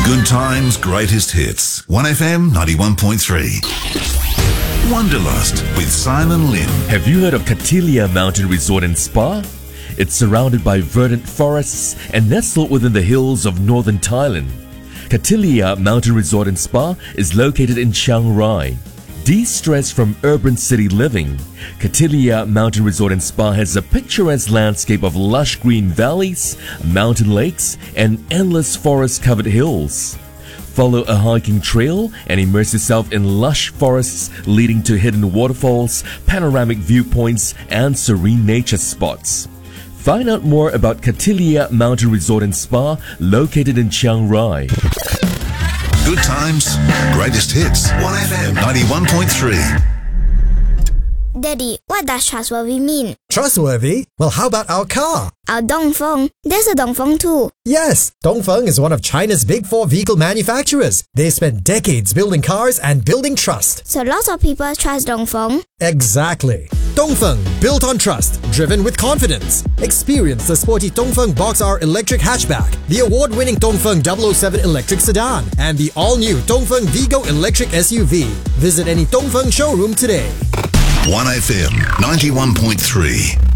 Good times, greatest hits. 1FM 91.3. Wanderlust with Simon Lim. Have you heard of Katilia Mountain Resort and Spa? It's surrounded by verdant forests and nestled within the hills of northern Thailand. Katilia Mountain Resort and Spa is located in Chiang Rai. De-stress from urban city living, Katilia Mountain Resort and Spa has a picturesque landscape of lush green valleys, mountain lakes, and endless forest-covered hills. Follow a hiking trail and immerse yourself in lush forests leading to hidden waterfalls, panoramic viewpoints, and serene nature spots. Find out more about Katilia Mountain Resort and Spa located in Chiang Rai. Good times, greatest hits. 1FM 91.3. Daddy, what does trustworthy mean? Trustworthy? Well, how about our car? Our Dongfeng. There's a Dongfeng too. Yes, Dongfeng is one of China's big four vehicle manufacturers. They spent decades building cars and building trust. So lots of people trust Dongfeng. Exactly. Dongfeng, built on trust, driven with confidence. Experience the sporty Dongfeng Box R electric hatchback, the award-winning Dongfeng 007 electric sedan, and the all-new Dongfeng Vigo electric SUV. Visit any Dongfeng showroom today. 1FM 91.3.